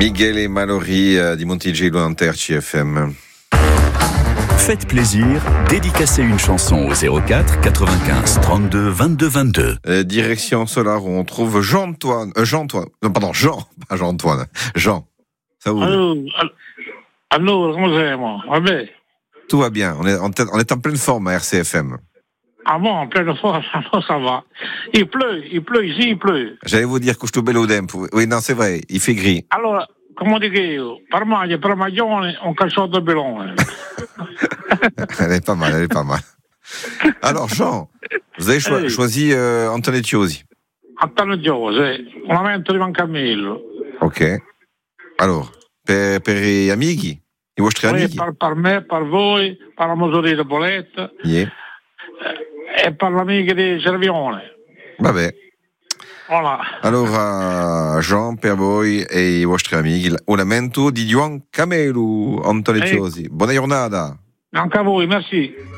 Michele Mallory di Monticello Nanterre CFM. Faites plaisir, dédicacez une chanson au 04 95 32 22 22. Direction Solar, où on trouve Jean-Antoine. Jean, pas Jean-Antoine. Jean. Ça vous Allora, come siamo? Vabbè. Tout va bien, on est en pleine forme à RCFM. Ah bon, en pleine forme, ça va. Il pleut ici, il pleut. J'allais vous dire questo bello tempo. Oui, non, c'est vrai, il fait gris. Allora, come dico io, per maglia, per maglione, un calciotto belone. Elle est pas mal. Alors, Jean, vous avez choisi Antonio-Giosi. Antonio-Giosi, un lamento di Mancamillo. Ok. Alors, per gli amici? I vostri amici? Per me, per voi, per la Mosolina Boletta. Yeah. E per l'amica di Cervione. Vabbè. Voilà. Allora, Jean, per voi e i vostri amici, un lamento di Juan Camelo, Antonio-Giosi. Buona giornata. Anche a voi, merci.